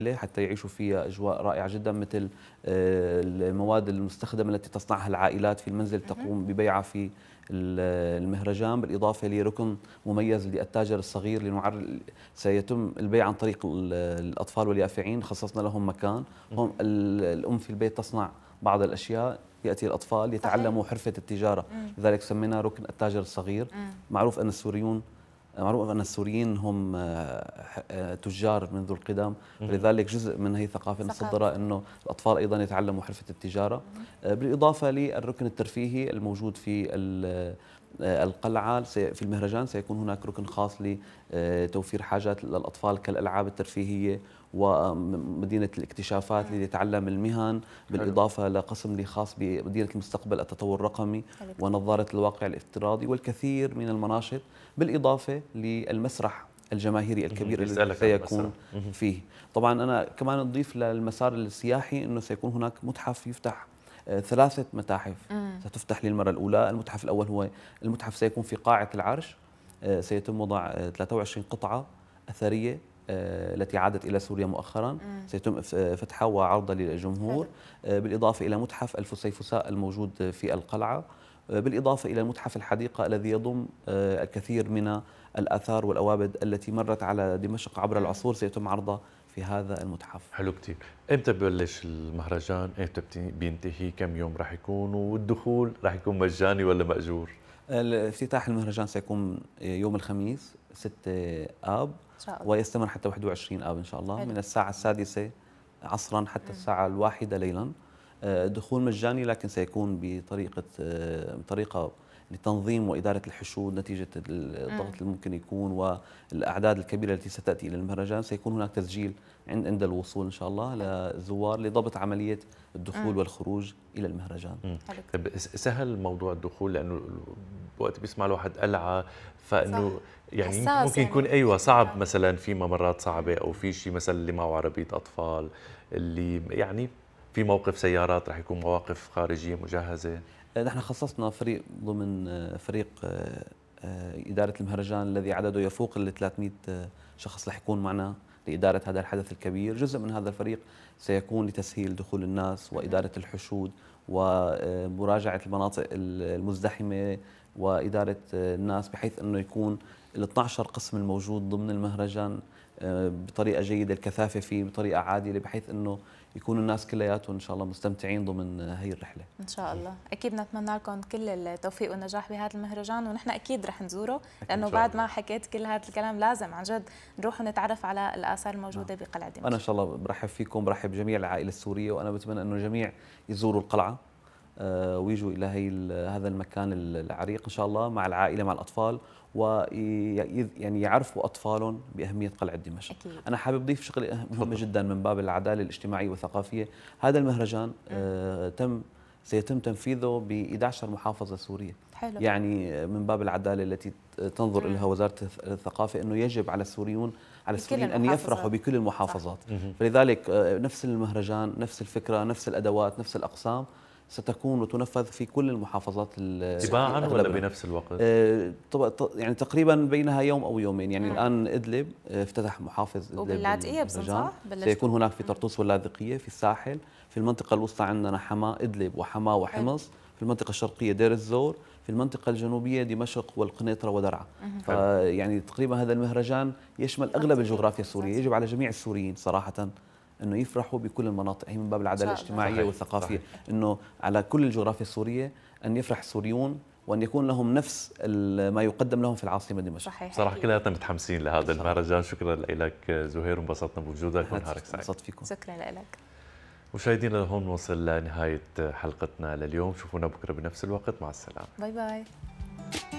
حتى يعيشوا فيها أجواء رائعة جدا، مثل المواد المستخدمة التي تصنعها العائلات في المنزل تقوم ببيعها في المهرجان، بالإضافة لركن مميز للتاجر الصغير سيتم البيع عن طريق الأطفال واليافعين، خصصنا لهم مكان. هم الأم في البيت تصنع بعض الأشياء، يأتي الأطفال يتعلموا حرفة التجارة، لذلك سميناه ركن التاجر الصغير. معروف أن السوريين هم تجار منذ القدم، ولذلك جزء من هي الثقافة المصدرة أنه الأطفال أيضا يتعلموا حرفة التجارة. بالإضافة للركن الترفيهي الموجود في القلعة، في المهرجان سيكون هناك ركن خاص لتوفير حاجات للأطفال كالألعاب الترفيهية ومدينة الاكتشافات ليتعلم المهن، بالإضافة لقسم خاص بمدينة المستقبل التطور الرقمي ونظارة الواقع الافتراضي والكثير من المناشط، بالإضافة للمسرح الجماهيري الكبير الذي سيكون فيه. طبعا أنا كمان أضيف للمسار السياحي أنه سيكون هناك متحف يفتح، 3 متاحف ستفتح للمرة الأولى. المتحف الأول هو المتحف سيكون في قاعة العرش، سيتم وضع 23 قطعة أثرية التي عادت إلى سوريا مؤخرا، سيتم فتحها وعرضها للجمهور، بالإضافة إلى متحف الفسيفساء الموجود في القلعة، بالإضافة إلى متحف الحديقة الذي يضم الكثير من الآثار والأوابد التي مرت على دمشق عبر العصور، سيتم عرضها في هذا المتحف. حلو كتير. امتى ببلش المهرجان؟ امتى بينتهي؟ كم يوم راح يكون؟ والدخول راح يكون مجاني ولا مأجور؟ افتتاح المهرجان سيكون يوم الخميس 6 آب، ويستمر حتى 21 آب إن شاء الله، من الساعة 6 عصرا حتى الساعة 1 ليلا. الدخول مجاني، لكن سيكون بطريقة لتنظيم وإدارة الحشود نتيجة الضغط اللي ممكن يكون والأعداد الكبيرة التي ستأتي إلى المهرجان. سيكون هناك تسجيل عند الوصول إن شاء الله للزوار لضبط عملية الدخول والخروج إلى المهرجان. طيب سهل موضوع الدخول؟ لأنه وقت بيسمع الواحد قلعة فإنه يعني ممكن يكون أيوة صعب، مثلا في ممرات صعبة أو في شيء مثلا اللي معه عربية أطفال، اللي يعني في موقف سيارات رح يكون مواقف خارجية مجهزة. نحن خصصنا فريق ضمن فريق إدارة المهرجان الذي عدده يفوق ال 300 شخص رح يكون معنا لإدارة هذا الحدث الكبير. جزء من هذا الفريق سيكون لتسهيل دخول الناس وإدارة الحشود ومراجعة المناطق المزدحمة وإدارة الناس، بحيث أنه يكون ال 12 قسم الموجود ضمن المهرجان بطريقة جيدة، الكثافة فيه بطريقة عادلة، بحيث أنه يكون الناس كلياتهم إن شاء الله مستمتعين ضمن هي الرحلة. إن شاء الله. أكيد نتمنى لكم كل التوفيق والنجاح بهذا المهرجان، ونحن أكيد رح نزوره، لأنه بعد ما حكيت كل هذا الكلام لازم عن جد نروح ونتعرف على الآثار الموجودة بقلعة دمشق. أنا إن شاء الله برحب فيكم، برحب بجميع العائلة السورية، وأنا بتمنى أنه الجميع يزوروا القلعة ويجوا إلى هذا المكان العريق إن شاء الله مع العائلة مع الأطفال، ويعني يعرفوا أطفالهم بأهمية قلعة دمشق. أكيد. أنا حابب أضيف شغلة مهمة جدا من باب العدالة الاجتماعية والثقافية. هذا المهرجان سيتم تنفيذه ب 11 محافظة سورية. حلو. يعني من باب العدالة التي تنظر إليها وزارة الثقافة، أنه يجب على السوريين أن يفرحوا بكل المحافظات. فلذلك نفس المهرجان، نفس الفكرة، نفس الأدوات، نفس الأقسام ستكون وتنفذ في كل المحافظات تباعا ولا بنفس الوقت؟ يعني تقريبا بينها يوم او يومين. يعني الان ادلب افتتح محافظ ادلب، وباللاذقيه صح؟ سيكون هناك في طرطوس واللاذقيه في الساحل. في المنطقه الوسطى عندنا حما ادلب وحما وحمص. في المنطقه الشرقيه دير الزور. في المنطقه الجنوبيه دمشق والقنيطره ودرعا. فيعني تقريبا هذا المهرجان يشمل اغلب الجغرافيا السوريه. يجب على جميع السوريين صراحه انه يفرحوا بكل المناطق، هي من باب العداله الاجتماعيه والثقافيه. انه على كل الجغرافيا السوريه ان يفرح السوريون وان يكون لهم نفس ما يقدم لهم في العاصمه دمشق. صحيح. صراحه كلياتنا متحمسين لهذا المهرجان. شكرا لك زهير، انبسطنا بوجودك ونهارك سعيد. انبسطت فيكم. شكرا لك. مشاهدينا لهون نوصل لنهايه حلقتنا لليوم، شوفونا بكره بنفس الوقت، مع السلامه. باي باي.